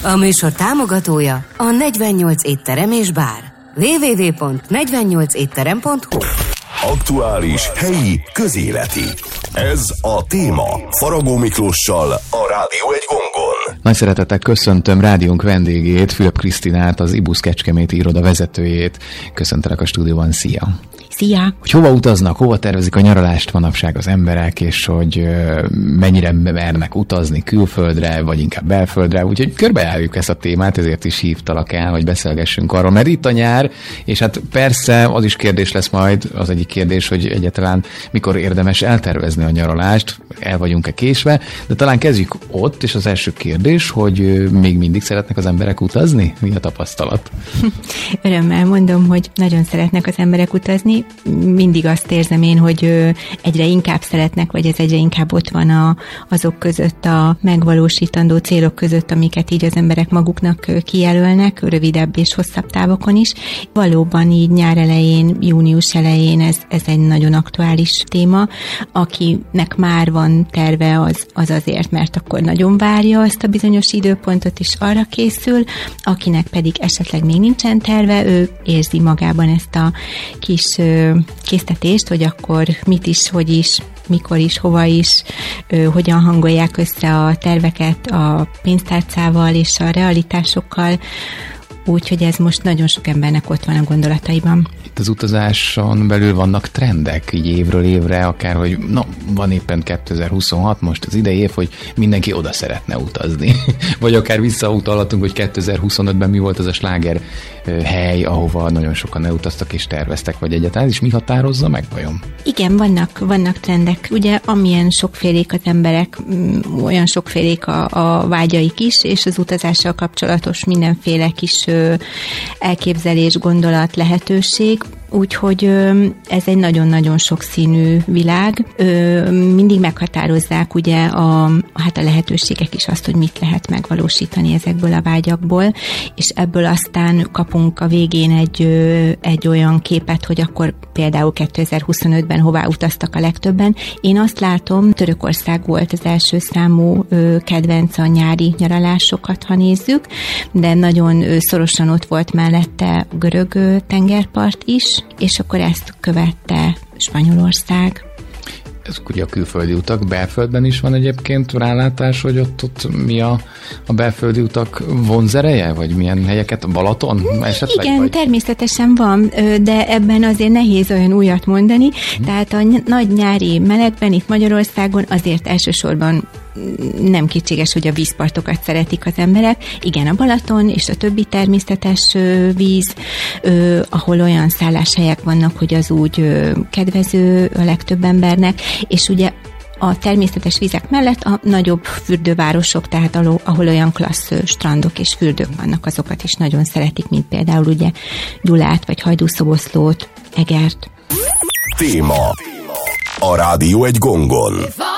A műsor támogatója a 48 étterem és bár. www.48etterem.hu. Aktuális, helyi, közéleti. Ez a téma. Faragó Miklóssal, a Rádió egy gongon. Nagy szeretettel köszöntöm rádiónk vendégét, Fülöp Krisztinát, az IBUS Kecskeméti iroda vezetőjét. Köszöntelek a stúdióban, szia! Szia! Hogy hova utaznak, hova tervezik a nyaralást manapság az emberek, és hogy mennyire mernek utazni külföldre, vagy inkább belföldre, úgyhogy körbeálljuk ezt a témát, ezért is hívtalak el, hogy beszélgessünk arról, mert itt a nyár, és hát persze az is kérdés lesz majd, az egyik kérdés, hogy egyáltalán mikor érdemes eltervezni a nyaralást, el vagyunk-e késve, de talán kezdjük ott, és az első kérdés, hogy még mindig szeretnek az emberek utazni? Mi a tapasztalat? Örömmel mondom, hogy nagyon szeretnek az emberek utazni. Mindig azt érzem én, hogy egyre inkább szeretnek, vagy ez egyre inkább ott van azok között, a megvalósítandó célok között, amiket így az emberek maguknak kijelölnek, rövidebb és hosszabb távokon is. Valóban így nyár elején, június elején ez egy nagyon aktuális téma. Akinek már van terve, az azért, mert akkor nagyon várja azt a bizonyos időpontot, és arra készül. Akinek pedig esetleg még nincsen terve, ő érzi magában ezt a kis késztetést, hogy akkor mit is, hogy is, mikor is, hova is, hogyan hangolják össze a terveket a pénztárcával és a realitásokkal, úgyhogy ez most nagyon sok embernek ott van a gondolataiban. Itt az utazáson belül vannak trendek, így évről évre, akár, hogy van éppen 2026, most az idei év, hogy mindenki oda szeretne utazni. Vagy akár visszautalhatunk, hogy 2025-ben mi volt az a sláger hely, ahova nagyon sokan elutaztak és terveztek, vagy egyáltalán, és mi határozza meg vajon? Igen, vannak trendek. Ugye, amilyen sokfélék az emberek, olyan sokfélék a vágyaik is, és az utazással kapcsolatos mindenféle kis elképzelés, gondolat, lehetőség. Úgyhogy ez egy nagyon-nagyon sokszínű világ. Mindig meghatározzák ugye a lehetőségek is azt, hogy mit lehet megvalósítani ezekből a vágyakból, és ebből aztán kapunk a végén egy olyan képet, hogy akkor például 2025-ben hová utaztak a legtöbben. Én azt látom, Törökország volt az első számú kedvenc a nyári nyaralásokat, ha nézzük, de nagyon szorosan ott volt mellette a görög tengerpart is, és akkor ezt követte Spanyolország. Ezek ugye a külföldi utak, belföldben is van egyébként rálátás, hogy ott mi a belföldi utak vonzereje, vagy milyen helyeket, a Balaton esetleg? Igen, vagy? Természetesen van, de ebben azért nehéz olyan újat mondani, tehát a nagy nyári melegben itt Magyarországon azért elsősorban nem kétséges, hogy a vízpartokat szeretik az emberek. Igen, a Balaton és a többi természetes víz, ahol olyan szálláshelyek vannak, hogy az úgy kedvező a legtöbb embernek, és ugye a természetes vizek mellett a nagyobb fürdővárosok, tehát ahol olyan klassz strandok és fürdők vannak, azokat is nagyon szeretik, mint például ugye Gyulát, vagy Hajdúszoboszlót, Egert. Téma. A Rádió egy gongon.